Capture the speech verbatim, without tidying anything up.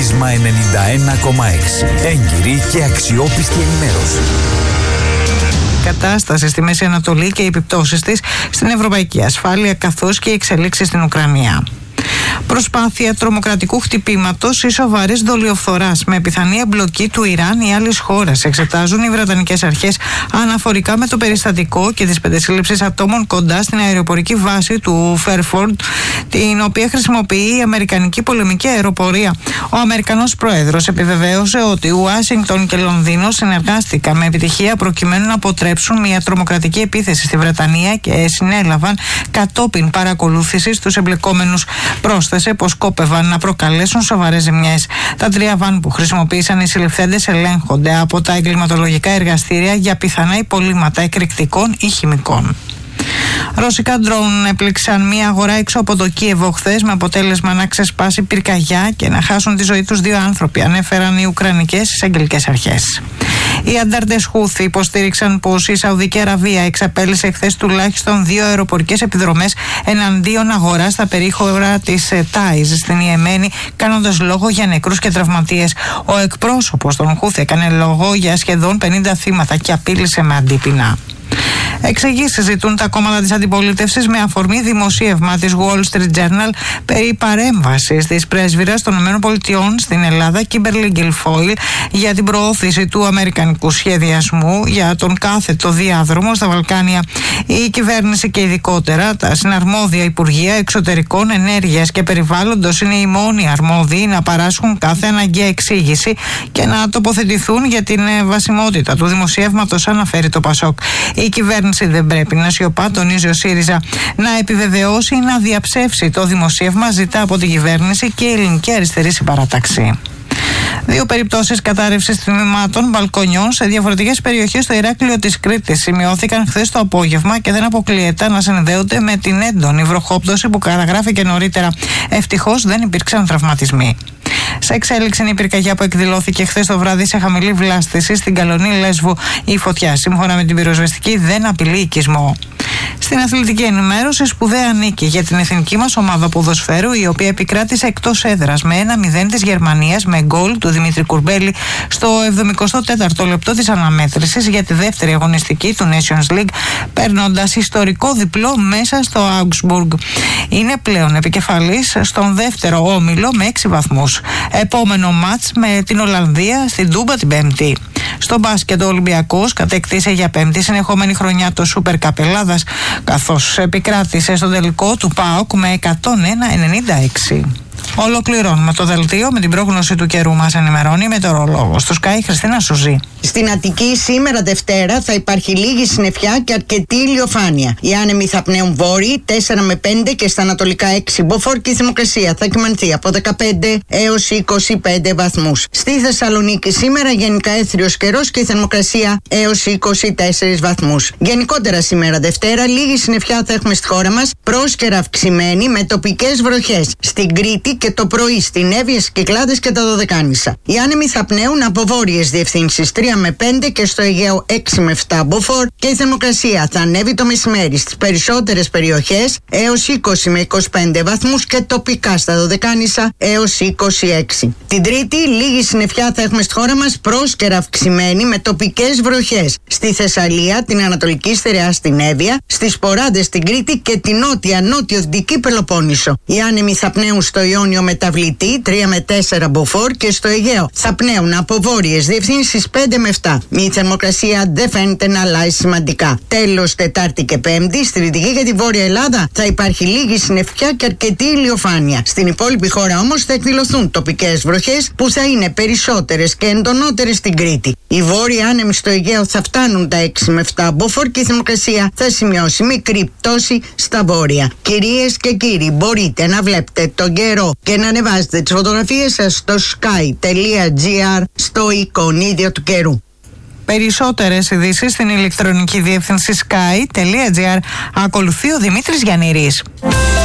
Βίσμα ενενήντα ένα κόμμα έξι. Έγκυρη και αξιόπιστη ενημέρωση. Κατάσταση στη Μέση Ανατολή και οι επιπτώσεις της στην ευρωπαϊκή ασφάλεια, καθώς και οι εξελίξεις στην Ουκρανία. Προσπάθεια τρομοκρατικού χτυπήματος ή σοβαρής δολιοφθοράς με πιθανή εμπλοκή του Ιράν ή άλλης χώρας, εξετάζουν οι βρετανικές αρχές αναφορικά με το περιστατικό και τις πέντε σύλληψεις ατόμων κοντά στην αεροπορική βάση του Φέρφορντ, την οποία χρησιμοποιεί η Αμερικανική πολεμική αεροπορία. Ο Αμερικανός Πρόεδρος επιβεβαίωσε ότι Ουάσιγκτον και Λονδίνο συνεργάστηκαν με επιτυχία προκειμένου να αποτρέψουν μια τρομοκρατική επίθεση στη Βρετανία και συνέλαβαν κατόπιν παρακολούθησης τους εμπλεκόμενους. Πρόσθεσε πως σκόπευαν να προκαλέσουν σοβαρές ζημιές. Τα τρία βαν που χρησιμοποίησαν οι συλληφθέντες ελέγχονται από τα εγκληματολογικά εργαστήρια για πιθανά υπολείμματα εκρηκτικών ή χημικών. Ρωσικά ντρόουν έπληξαν μια αγορά έξω από το Κίεβο χθες, με αποτέλεσμα να ξεσπάσει πυρκαγιά και να χάσουν τη ζωή τους δύο άνθρωποι, ανέφεραν οι Ουκρανικές εισαγγελικές αρχές. Οι αντάρτες Χούθη υποστήριξαν πως η Σαουδική Αραβία εξαπέλυσε χθες τουλάχιστον δύο αεροπορικές επιδρομές εναντίον αγοράς στα περίχωρα της Τάιζ στην Ιεμένη, κάνοντας λόγο για νεκρούς και τραυματίες. Ο εκπρόσωπος των Χούθη έκανε λόγο για σχεδόν πενήντα θύματα και απείλησε με αντίπεινα. Εξηγήσεις ζητούν τα κόμματα της αντιπολίτευσης με αφορμή δημοσίευμα της Wall Street Journal περί παρέμβασης της πρέσβυρας των ΗΠΑ στην Ελλάδα, Kimberly Guilfoyle, για την προώθηση του αμερικανικού σχεδιασμού για τον κάθετο διάδρομο στα Βαλκάνια. Η κυβέρνηση και ειδικότερα τα συναρμόδια Υπουργεία Εξωτερικών, Ενέργειας και Περιβάλλοντος είναι οι μόνοι αρμόδιοι να παράσχουν κάθε αναγκαία εξήγηση και να τοποθετηθούν για την βασιμότητα του δημοσιεύματος, αναφέρει το Πασόκ. Η κυβέρνηση δεν πρέπει να σιωπά, τονίζει ο ΣΥΡΙΖΑ. Να επιβεβαιώσει ή να διαψεύσει το δημοσίευμα, ζητά από την κυβέρνηση και η Ελληνική Αριστερή Συμπαράταξη. Δύο περιπτώσεις κατάρρευσης τμήματων μπαλκονιών σε διαφορετικές περιοχές στο Ηράκλειο της Κρήτης σημειώθηκαν χθες το απόγευμα και δεν αποκλείεται να συνδέονται με την έντονη βροχόπτωση που καταγράφηκε νωρίτερα. Ευτυχώς δεν υπήρξαν τραυματισμοί. Σε εξέλιξη είναι η πυρκαγιά που εκδηλώθηκε χθες το βράδυ σε χαμηλή βλάστηση στην Καλονή Λέσβου. Η φωτιά, σύμφωνα με την πυροσβεστική, δεν απειλεί οικισμό. Στην αθλητική ενημέρωση, σπουδαία νίκη για την εθνική μας ομάδα ποδοσφαίρου, η οποία επικράτησε εκτός έδρας με ένα μηδέν της Γερμανίας με γκολ του Δημήτρη Κουρμπέλη στο εβδομηκοστό τέταρτο λεπτό της αναμέτρησης για τη δεύτερη αγωνιστική του Nations League, παίρνοντας ιστορικό διπλό μέσα στο Augsburg. Είναι πλέον επικεφαλής στον δεύτερο όμιλο με έξι βαθμούς. Επόμενο μάτς με την Ολλανδία στην Τούμπα την Πέμπτη. Στο μπάσκετ ο Ολυμπιακός κατέκτησε για πέμπτη συνεχόμενη χρονιά το Super Cup Ελλάδας, καθώς επικράτησε στο τελικό του ΠΑΟΚ με εκατόν ένα ενενήντα έξι. Ολοκληρώνουμε το δελτίο με την πρόγνωση του καιρού. Μας ενημερώνει η μετεωρολόγος στο Sky Χριστίνα Σουζή. Στην Αττική σήμερα Δευτέρα θα υπάρχει λίγη συννεφιά και αρκετή ηλιοφάνεια. Οι άνεμοι θα πνέουν βόρειοι τέσσερα με πέντε και στα ανατολικά έξι μποφόρ και η θερμοκρασία θα κυμανθεί από δεκαπέντε έως είκοσι πέντε βαθμούς. Στη Θεσσαλονίκη σήμερα γενικά έθριος καιρός και η θερμοκρασία έως είκοσι τέσσερις βαθμούς. Γενικότερα σήμερα Δευτέρα λίγη συννεφιά θα έχουμε στη χώρα μας, πρόσκαιρα αυξημένη με τοπικές βροχές. Στην Κρήτη και το πρωί στην Εύβοια, στις Κυκλάδες και τα Δωδεκάνησα. Οι άνεμοι θα πνέουν από βόρειες διευθύνσεις τρία με πέντε και στο Αιγαίο έξι με επτά μποφόρ και η θερμοκρασία θα ανέβει το μεσημέρι στις περισσότερες περιοχές έως είκοσι με είκοσι πέντε βαθμούς και τοπικά στα Δωδεκάνησα έως είκοσι έξι. Την Τρίτη λίγη συννεφιά θα έχουμε στη χώρα μας, πρόσκαιρα αυξημένη με τοπικές βροχές. Στη Θεσσαλία, την Ανατολική Στερεά στην Εύβοια, στις Ποράντες στην Κρήτη και την νότια νότιο-δυτική Πελοπόννησο. Οι άνεμοι θα πνέουν στο Ιόνιο μεταβλητή τρία με τέσσερα μποφόρ και στο Αιγαίο θα πνέουν από βόρειες διευθύνσεις πέντε με επτά. Η θερμοκρασία δεν φαίνεται να αλλάζει σημαντικά. Τέλος, Τετάρτη και Πέμπτη, στη Δυτική και τη Βόρεια Ελλάδα θα υπάρχει λίγη συννεφιά και αρκετή ηλιοφάνεια. Στην υπόλοιπη χώρα όμως θα εκδηλωθούν τοπικές βροχές που θα είναι περισσότερες και εντονότερες στην Κρήτη. Οι βόρειοι άνεμοι στο Αιγαίο θα φτάνουν τα έξι με επτά μποφόρ και η θερμοκρασία θα σημειώσει μικρή πτώση στα βόρεια. Κυρίες και κύριοι, μπορείτε να βλέπετε τον καιρό και να ανεβάζετε τις φωτογραφίες σας στο sky.gr στο εικονίδιο του καιρού. Περισσότερες ειδήσεις στην ηλεκτρονική διεύθυνση sky.gr. Ακολουθεί ο Δημήτρης Γιαννήρης.